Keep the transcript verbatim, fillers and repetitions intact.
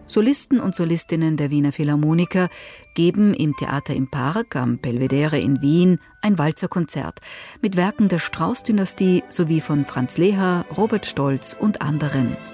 Solisten und Solistinnen der Wiener Philharmoniker geben im Theater im Park am Belvedere in Wien ein Walzerkonzert mit Werken der Strauß-Dynastie sowie von Franz Lehár, Robert Stolz und anderen.